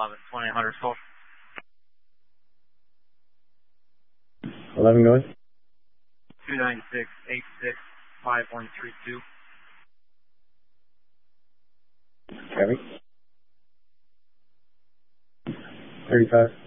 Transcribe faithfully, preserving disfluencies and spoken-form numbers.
eleven, twenty-eight hundred social. eleven going. two nine six, eight six, five one three two. Copy. thirty-five.